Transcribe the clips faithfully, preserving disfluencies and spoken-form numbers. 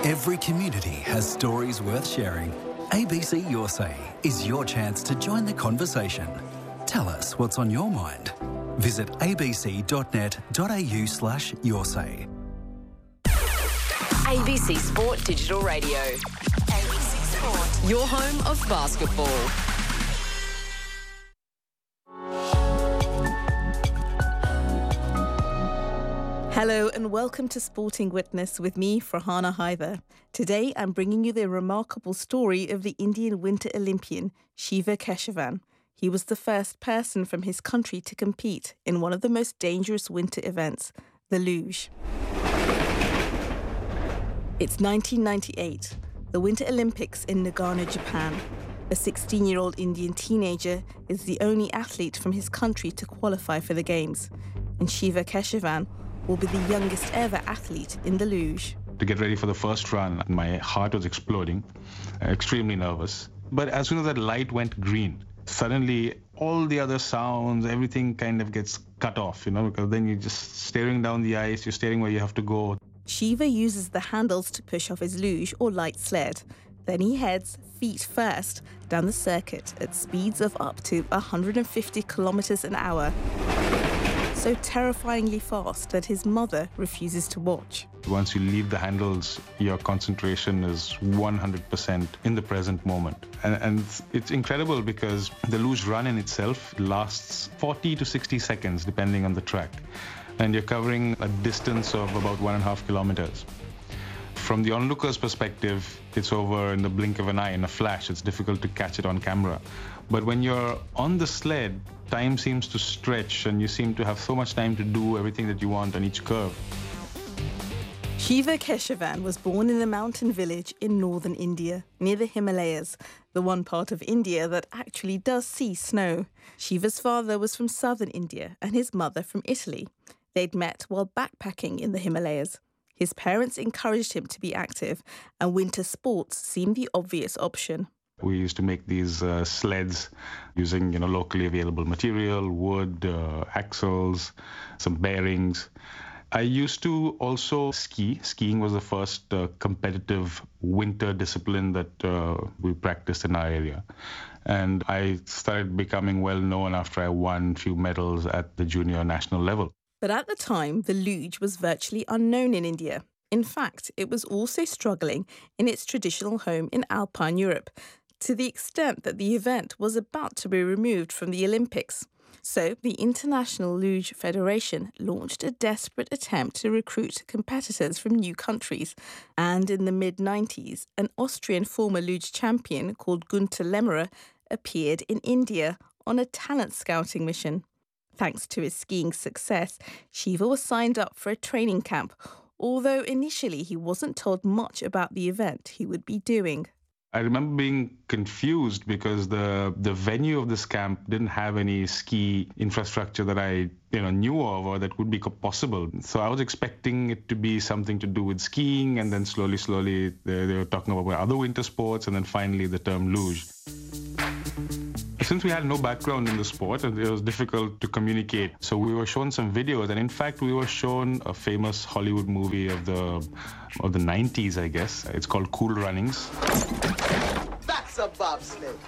Every community has stories worth sharing. A B C Your Say is your chance to join the conversation. Tell us what's on your mind. Visit abc.net.au slash your say. A B C Sport Digital Radio. A B C Sport. Your home of basketball. Hello and welcome to Sporting Witness with me, Farhana Haider. Today I'm bringing you the remarkable story of the Indian Winter Olympian, Shiva Keshavan. He was the first person from his country to compete in one of the most dangerous winter events, the luge. It's nineteen ninety-eight, the Winter Olympics in Nagano, Japan. A sixteen-year-old Indian teenager is the only athlete from his country to qualify for the Games. And Shiva Keshavan will be the youngest ever athlete in the luge. To get ready for the first run, my heart was exploding, extremely nervous. But as soon as that light went green, suddenly all the other sounds, everything kind of gets cut off, you know, because then you're just staring down the ice, you're staring where you have to go. Shiva uses the handles to push off his luge or light sled. Then he heads, feet first, down the circuit at speeds of up to one hundred fifty kilometres an hour. So terrifyingly fast that his mother refuses to watch. Once you leave the handles, your concentration is one hundred percent in the present moment. And, and it's incredible because the luge run in itself lasts forty to sixty seconds, depending on the track. And you're covering a distance of about one and a half kilometers. From the onlooker's perspective, it's over in the blink of an eye, in a flash. It's difficult to catch it on camera. But when you're on the sled, time seems to stretch and you seem to have so much time to do everything that you want on each curve. Shiva Keshavan was born in a mountain village in northern India, near the Himalayas, the one part of India that actually does see snow. Shiva's father was from southern India and his mother from Italy. They'd met while backpacking in the Himalayas. His parents encouraged him to be active, and winter sports seemed the obvious option. We used to make these uh, sleds using, you know, locally available material, wood, uh, axles, some bearings. I used to also ski. Skiing was the first uh, competitive winter discipline that uh, we practiced in our area. And I started becoming well known after I won a few medals at the junior national level. But at the time, the luge was virtually unknown in India. In fact, it was also struggling in its traditional home in Alpine Europe, to the extent that the event was about to be removed from the Olympics. So the International Luge Federation launched a desperate attempt to recruit competitors from new countries. And in the mid nineties, an Austrian former luge champion called Günter Lehmerer appeared in India on a talent scouting mission. Thanks to his skiing success, Shiva was signed up for a training camp, although initially he wasn't told much about the event he would be doing. I remember being confused because the the venue of this camp didn't have any ski infrastructure that I you know knew of or that would be possible. So I was expecting it to be something to do with skiing, and then slowly, slowly they, they were talking about other winter sports, and then finally the term luge. Since we had no background in the sport, it was difficult to communicate. So we were shown some videos, and in fact, we were shown a famous Hollywood movie of the of the nineties, I guess. It's called Cool Runnings. That's a bobsled.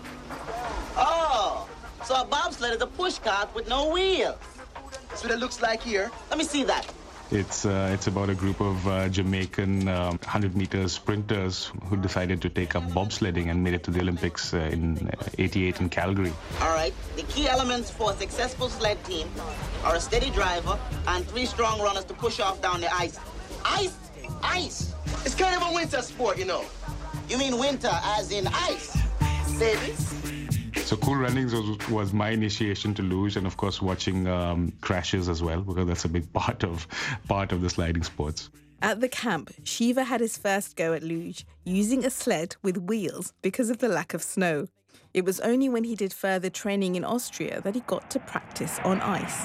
Oh, so a bobsled is a push cart with no wheels. That's what it looks like here. Let me see that. It's uh, it's about a group of uh, Jamaican um, one hundred meter sprinters who decided to take up bobsledding and made it to the Olympics uh, in eighty-eight in Calgary. All right. The key elements for a successful sled team are a steady driver and three strong runners to push off down the ice. Ice? Ice? It's kind of a winter sport, you know. You mean winter as in ice, baby? So Cool Runnings was, was my initiation to luge, and of course watching um, crashes as well, because that's a big part of part of the sliding sports. At the camp, Shiva had his first go at luge, using a sled with wheels because of the lack of snow. It was only when he did further training in Austria that he got to practice on ice.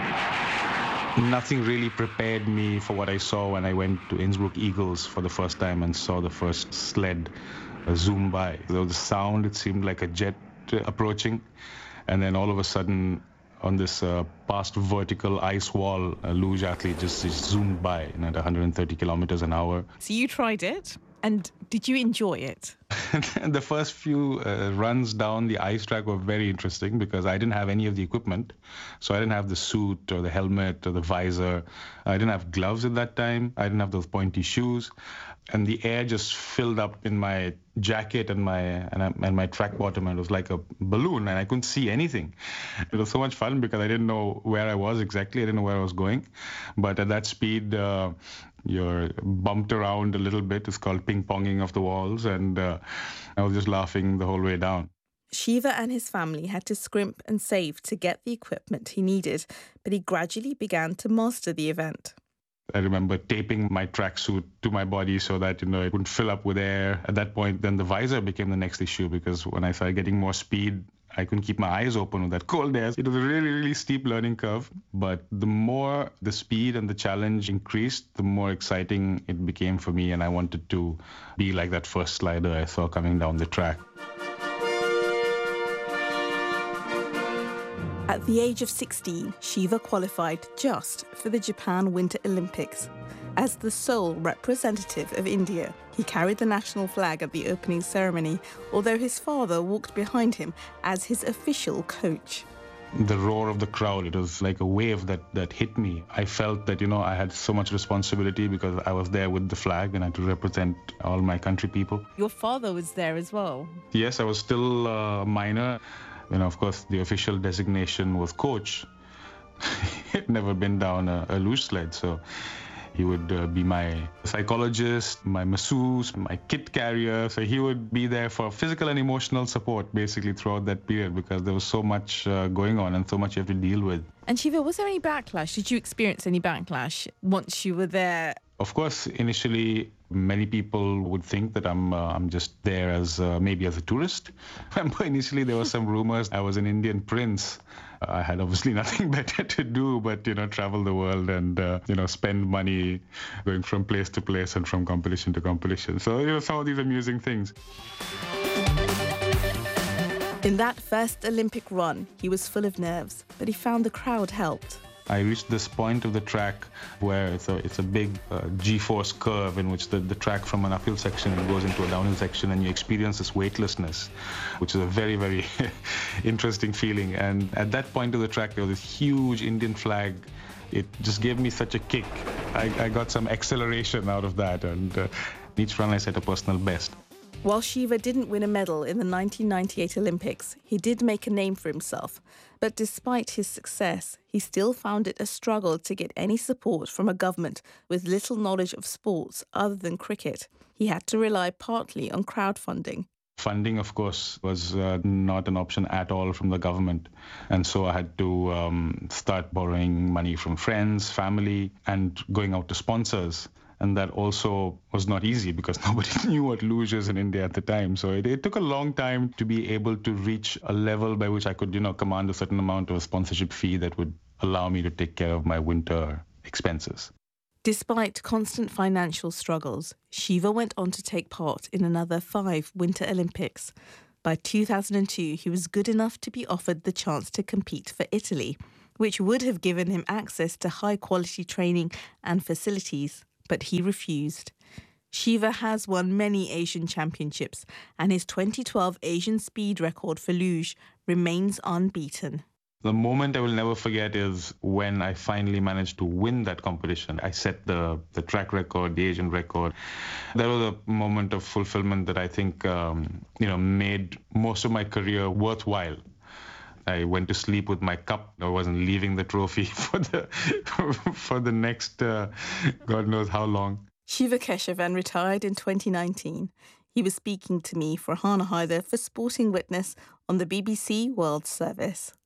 Nothing really prepared me for what I saw when I went to Innsbruck Eagles for the first time and saw the first sled uh, zoom by. There was the sound, it seemed like a jet approaching, and then all of a sudden on this uh, past vertical ice wall, a luge athlete just, just zoomed by, you know, at one hundred thirty kilometers an hour. So you tried it? And did you enjoy it? The first few uh, runs down the ice track were very interesting because I didn't have any of the equipment. So I didn't have the suit or the helmet or the visor. I didn't have gloves at that time. I didn't have those pointy shoes. And the air just filled up in my jacket and my and, I, and my track bottom, and it was like a balloon, and I couldn't see anything. It was so much fun because I didn't know where I was exactly. I didn't know where I was going. But at that speed, uh, you're bumped around a little bit. It's called ping-ponging of the walls, and uh, I was just laughing the whole way down. Shiva and his family had to scrimp and save to get the equipment he needed, but he gradually began to master the event. I remember taping my tracksuit to my body so that, you know, it wouldn't fill up with air. At that point, then the visor became the next issue because when I started getting more speed, I couldn't keep my eyes open with that cold air. It was a really, really steep learning curve. But the more the speed and the challenge increased, the more exciting it became for me. And I wanted to be like that first slider I saw coming down the track. At the age of sixteen, Shiva qualified just for the Japan Winter Olympics. As the sole representative of India, he carried the national flag at the opening ceremony, although his father walked behind him as his official coach. The roar of the crowd, it was like a wave that, that hit me. I felt that, you know, I had so much responsibility because I was there with the flag and I had to represent all my country people. Your father was there as well? Yes, I was still a minor. You know, of course, the official designation was coach. He'd never been down a, a luge sled, so he would uh, be my psychologist, my masseuse, my kit carrier. So he would be there for physical and emotional support basically throughout that period because there was so much uh, going on and so much you have to deal with. And Shiva, was there any backlash? Did you experience any backlash once you were there? Of course, initially, many people would think that I'm uh, I'm just there as uh, maybe as a tourist. Remember, initially there were some rumors I was an Indian prince. I had obviously nothing better to do but, you know, travel the world and, uh, you know, spend money going from place to place and from competition to competition. So, you know, some of these amusing things. In that first Olympic run, he was full of nerves, but he found the crowd helped. I reached this point of the track where it's a, it's a big uh, G-force curve in which the, the track from an uphill section goes into a downhill section and you experience this weightlessness, which is a very, very interesting feeling. And at that point of the track, there was this huge Indian flag. It just gave me such a kick. I, I got some acceleration out of that, and uh, each run I set a personal best. While Shiva didn't win a medal in the nineteen ninety-eight Olympics, he did make a name for himself. But despite his success, he still found it a struggle to get any support from a government with little knowledge of sports other than cricket. He had to rely partly on crowdfunding. Funding, of course, was uh, not an option at all from the government. And so I had to um, start borrowing money from friends, family, and going out to sponsors. And that also was not easy because nobody knew what luge is in India at the time. So it, it took a long time to be able to reach a level by which I could, you know, command a certain amount of a sponsorship fee that would allow me to take care of my winter expenses. Despite constant financial struggles, Shiva went on to take part in another five Winter Olympics. By two thousand two, he was good enough to be offered the chance to compete for Italy, which would have given him access to high-quality training and facilities. But he refused. Shiva has won many Asian championships, and his twenty twelve Asian speed record for luge remains unbeaten. The moment I will never forget is when I finally managed to win that competition. I set the, the track record, the Asian record. That was a moment of fulfillment that I think um, you know, made most of my career worthwhile. I went to sleep with my cup. I wasn't leaving the trophy for the for the next uh, God knows how long. Shiva Keshavan retired in twenty nineteen. He was speaking to me for Hana Haidar for Sporting Witness on the B B C World Service.